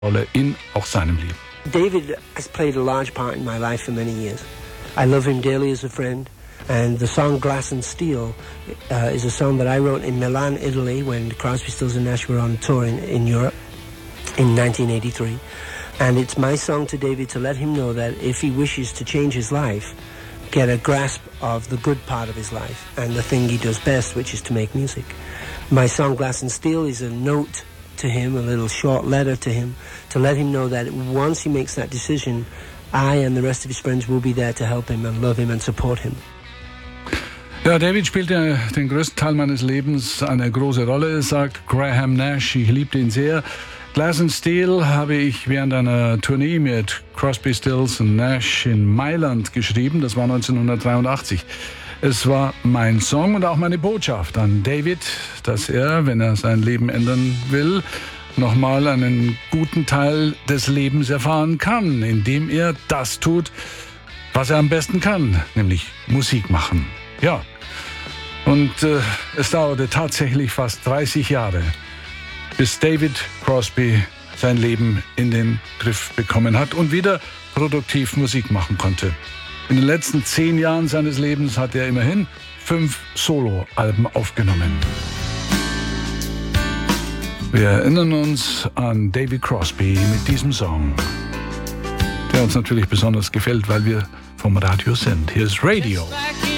Rolle in auch seinem Leben. David has played a large part in my life for many years. I love him dearly as a friend. And the song Glass and Steel is a song that I wrote in Milan, Italy, when Crosby, Stills and Nash were on tour in Europe in 1983. And it's my song to David to let him know that if he wishes to change his life, get a grasp of the good part of his life and the thing he does best, which is to make music. My song Glass and Steel is a note to him, a little short letter to him, to let him know that once he makes that decision, I and the rest of his friends will be there to help him and love him and support him. Ja, David spielte den größten Teil meines Lebens eine große Rolle, sagt Graham Nash. Ich liebte ihn sehr. Glass and Steel habe ich während einer Tournee mit Crosby, Stills und Nash in Mailand geschrieben. Das war 1983. Es war mein Song und auch meine Botschaft an David, dass er, wenn er sein Leben ändern will, nochmal einen guten Teil des Lebens erfahren kann, indem er das tut, was er am besten kann, nämlich Musik machen. Ja, und es dauerte tatsächlich fast 30 Jahre, bis David Crosby sein Leben in den Griff bekommen hat und wieder produktiv Musik machen konnte. In den letzten 10 Jahren seines Lebens hat er immerhin 5 Soloalben aufgenommen. Wir erinnern uns an David Crosby mit diesem Song, der uns natürlich besonders gefällt, weil wir vom Radio sind. Hier ist Radio.